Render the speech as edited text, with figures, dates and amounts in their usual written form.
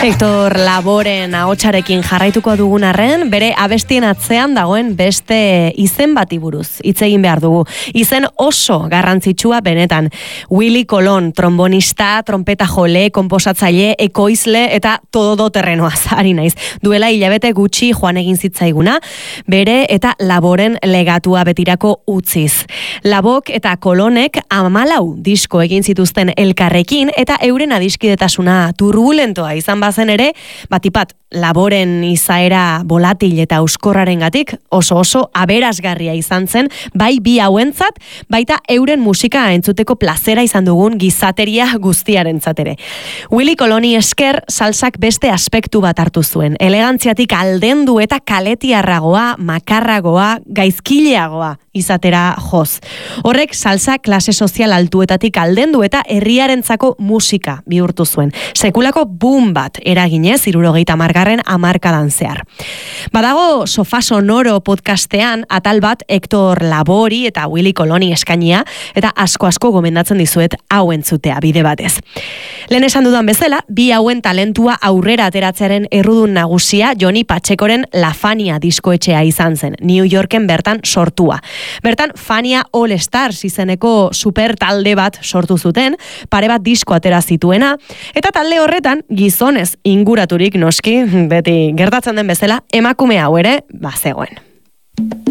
Hector Laboren ahotsarekin jarraituko dugun arren, bere abestien atzean dagoen beste izen bati buruz hitz egin behar dugu. Izen oso garrantzitsua benetan. Willy Colón, trombonista, trompeta jole, konposatzaile, ekoizle eta todoterrenoaz ari naiz. Duela hilabete gutxi joan egin zitzaiguna, bere eta Laboren legatua betirako utziz. Labok eta Colónek 14 disko egin zituzten elkarrekin eta euren adiskidetasuna turbulentoa izan bazen ere, batipat Laboren izaera volatil eta euskorrarengatik oso aberasgarria izan zen, bai bi hauentzat, baita euren musika entzuteko plazera izan dugun gizateria guztiarentzat ere. Willy Colóni esker salsak beste aspektu bat hartu zuen. Elegantziatik aldendu eta kaletiarragoa, makarragoa, gaizkileagoa izatera joz. Horrek salsa klase sozial altuetatik aldendu eta herriarentzako musika bihurtu zuen. Sekulako boom bat eraginez 70garren hamarkadan zehar. Badago Sofá Sonoro podcastean atal bat Hector Labori eta Willy Colóni eskainia eta asko gomendatzen dizuet hau entzutea bide batez. Lehen esan dudan bezala, bi hauen talentua aurrera ateratzearen errudun nagusia Johnny Pachecoren La Fania diskoetxea izan zen, New Yorken bertan sortua. Bertan Fania All Stars izeneko super talde bat sortu zuten, pare bat disko atera zituena, eta talde horretan gizonez inguraturik noski, beti gertatzen den bezala, emakume hau ere, zegoen.